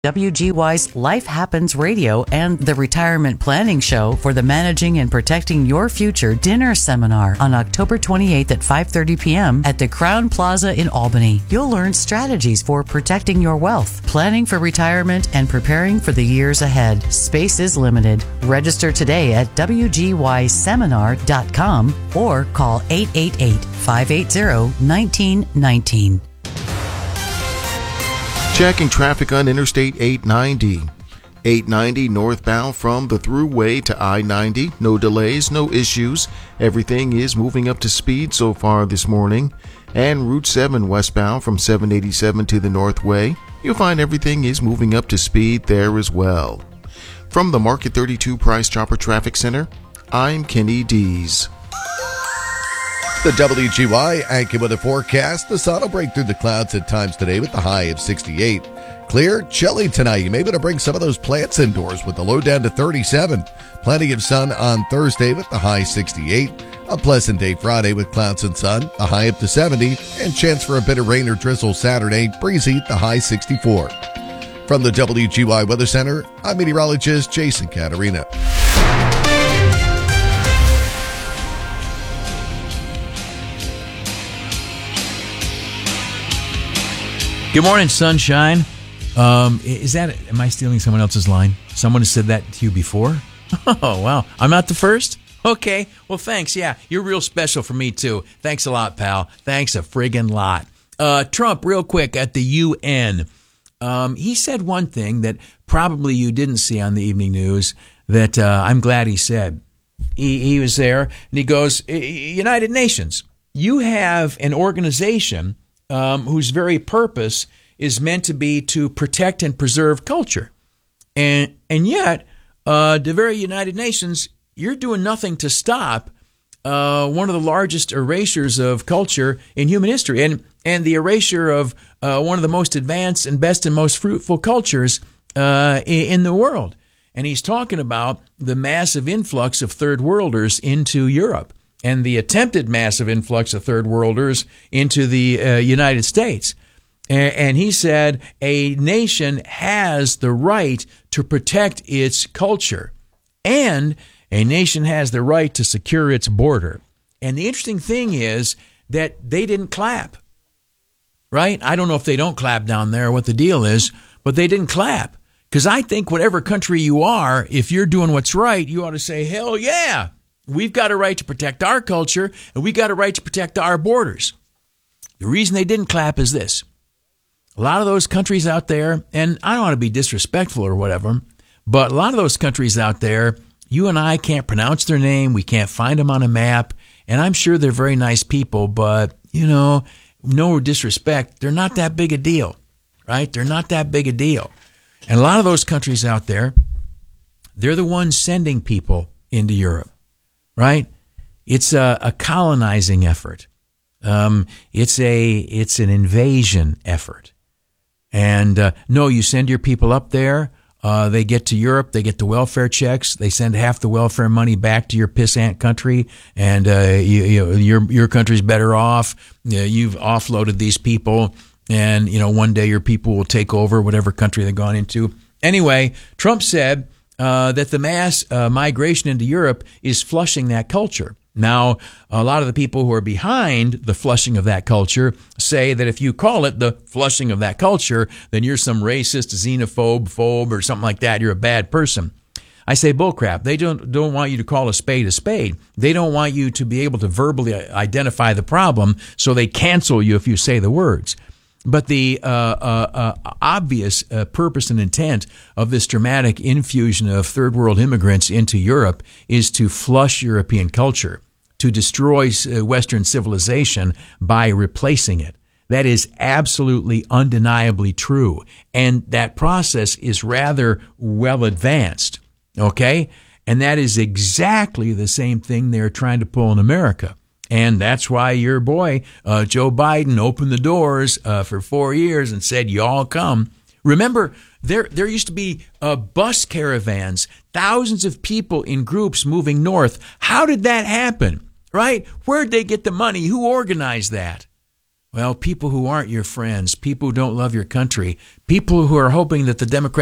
WGY's Life Happens Radio and the Retirement Planning Show for the Managing and Protecting Your Future Dinner Seminar on October 28th at 5:30 p.m. at the Crown Plaza in Albany. You'll learn strategies for protecting your wealth, planning for retirement, and preparing for the years ahead. Space is limited. Register today at WGYseminar.com or call 888-580-1919. Checking traffic on Interstate 890. 890 northbound from the Thruway to I-90. No delays, no issues. Everything is moving up to speed so far this morning. And Route 7 westbound from 787 to the Northway. You'll find everything is moving up to speed there as well. From the Market 32 Price Chopper Traffic Center, I'm Kenny Dees. The WGY AccuWeather forecast. The sun will break through the clouds at times today with the high of 68. Clear, chilly tonight. You may want to bring some of those plants indoors with the low down to 37. Plenty of sun on Thursday with the high 68. A pleasant day Friday with clouds and sun, a high up to 70. And chance for a bit of rain or drizzle Saturday, breezy, the high 64. From the WGY Weather Center, I'm meteorologist Jason Caterina. Good morning, sunshine. Am I stealing someone else's line? Someone has said that to you before? Oh, wow. I'm not the first? Okay. Well, thanks. Yeah, you're real special for me, too. Thanks a lot, pal. Thanks a friggin' lot. Trump, real quick, at the UN. He said one thing that probably you didn't see on the evening news that I'm glad he said. He was there, and he goes, United Nations, you have an organization whose very purpose is meant to be to protect and preserve culture. And yet, the very United Nations, you're doing nothing to stop one of the largest erasures of culture in human history and the erasure of one of the most advanced and best and most fruitful cultures in the world. And he's talking about the massive influx of third worlders into Europe and the attempted massive influx of third worlders into the United States. And he said a nation has the right to protect its culture, and a nation has the right to secure its border. And the interesting thing is that they didn't clap, right? I don't know if they don't clap down there, what the deal is, but they didn't clap. Because I think whatever country you are, if you're doing what's right, you ought to say, hell yeah. We've got a right to protect our culture, and we got a right to protect our borders. The reason they didn't clap is this. A lot of those countries out there, and I don't want to be disrespectful or whatever, but a lot of those countries out there, you and I can't pronounce their name, we can't find them on a map, and I'm sure they're very nice people, but, no disrespect, they're not that big a deal, right? They're not that big a deal. And a lot of those countries out there, they're the ones sending people into Europe. Right? It's a colonizing effort. It's an invasion effort. And no, you send your people up there. They get to Europe. They get the welfare checks. They send half the welfare money back to your pissant country, and your country's better off. You've offloaded these people, and one day your people will take over whatever country they've gone into. Anyway, Trump said that the mass migration into Europe is flushing that culture. Now, a lot of the people who are behind the flushing of that culture say that if you call it the flushing of that culture, then you're some racist, xenophobe, or something like that. You're a bad person. I say bullcrap. They don't want you to call a spade a spade. They don't want you to be able to verbally identify the problem, so they cancel you if you say the words. But the obvious purpose and intent of this dramatic infusion of third world immigrants into Europe is to flush European culture, to destroy Western civilization by replacing it. That is absolutely undeniably true. And that process is rather well advanced, okay? And that is exactly the same thing they're trying to pull in America. And that's why your boy, Joe Biden, opened the doors for 4 years and said, y'all come. Remember, there used to be bus caravans, thousands of people in groups moving north. How did that happen, right? Where'd they get the money? Who organized that? Well, people who aren't your friends, people who don't love your country, people who are hoping that the Democrats